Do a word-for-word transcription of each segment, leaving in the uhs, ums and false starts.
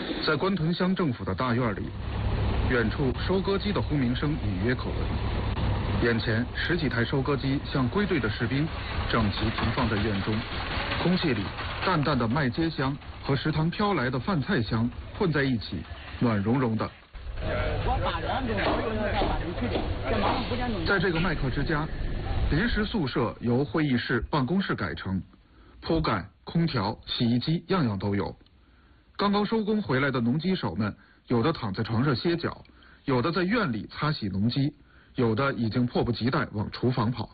在关屯乡政府的大院里，远处收割机的轰鸣声隐约可闻。眼前十几台收割机像归队的士兵，整齐停放在院中。空气里淡淡的麦秸香和食堂飘来的饭菜香混在一起，暖融融的。在这个麦克之家，临时宿舍由会议室、办公室改成，铺盖、空调、洗衣机样样都有。刚刚收工回来的农机手们，有的躺在床上歇脚，有的在院里擦洗农机，有的已经迫不及待往厨房跑。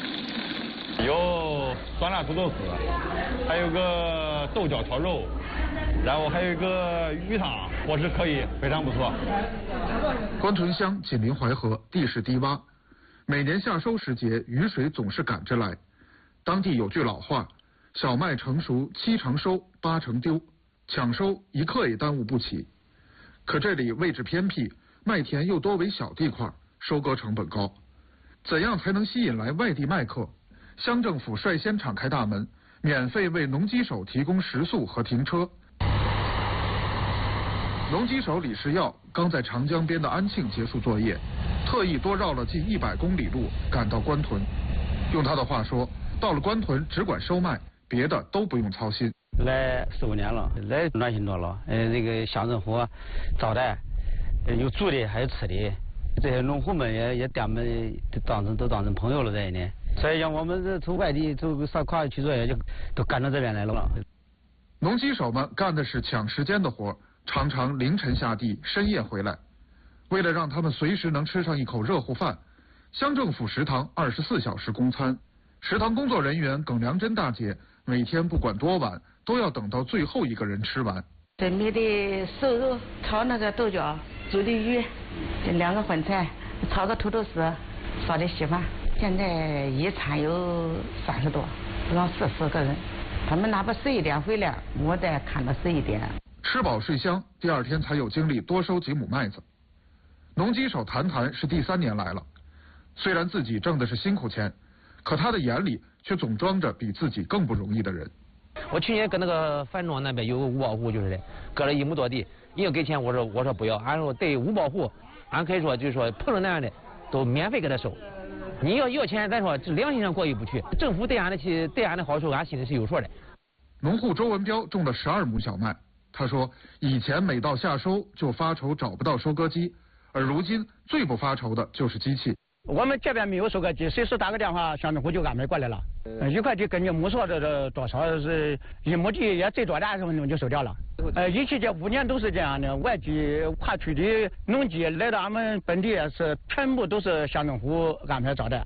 有酸辣土豆丝，还有个豆角炒肉，然后还有一个鱼汤，伙食可以，非常不错。 关屯乡紧邻淮河，地势低洼，每年夏收时节，雨水总是赶着来。当地有句老话：小麦成熟七成收，八成丢，抢收一刻也耽误不起。可这里位置偏僻，麦田又多为小地块，收割成本高。怎样才能吸引来外地麦客？乡政府率先敞开大门，免费为农机手提供食宿和停车。农机手李世耀刚在长江边的安庆结束作业，特意多绕了近一百公里路赶到关屯。用他的话说，到了关屯只管收麦，别的都不用操心。 来十五年了，来暖心多了。呃，那个乡政府招待，有住的还有吃的，这些农户们也也把我们当成都当成朋友了在呢。所以像我们这从外地走上跨区作业，就都赶到这边来了。 农机手们干的是抢时间的活，常常凌晨下地，深夜回来。为了让他们随时能吃上一口热乎饭，乡政府食堂二十四小时供餐。食堂工作人员耿良珍大姐每天不管多晚，都要等到最后一个人吃完。 准备的瘦肉，炒那个豆角，煮的鱼，这两个荤菜，炒个土豆丝，烧的稀饭。现在一餐有三十多，让四十个人。他们哪怕十一点回来，我再看到十一点。 吃饱睡香，第二天才有精力多收几亩麦子。农机手谈谈是第三年来了，虽然自己挣的是辛苦钱，可他的眼里却总装着比自己更不容易的人。 我去年跟那个樊庄那边有个五保户，就是的，割了一亩多地，你要给钱，我说我说不要，俺说对五保户，俺可以说就是说碰着那样的都免费给他收。你要要钱，咱说良心上过意不去。政府对俺的去对俺的好处，俺心里是有数的。 农户周文彪种了十二亩小麦，他说以前每到夏收就发愁找不到收割机，而如今最不发愁的就是机器。 我们这边没有收割机，随时打个电话，乡政府就安排过来了。呃，一块地根据亩数的这多少是一亩地也最多的二十分钟就收掉了。呃，一期这五年都是这样的，外地跨区的农机来到俺们本地是全部都是乡政府安排招待。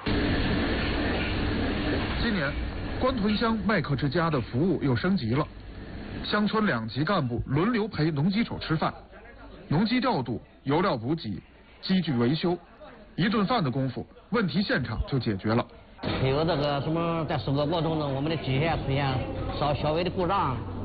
今年关屯乡麦克之家的服务又升级了，乡村两级干部轮流陪农机手吃饭，农机调度、油料补给、机具维修，一顿饭的功夫，问题现场就解决了。 有这个什么在收割过程中，我们的机械出现稍小微的故障，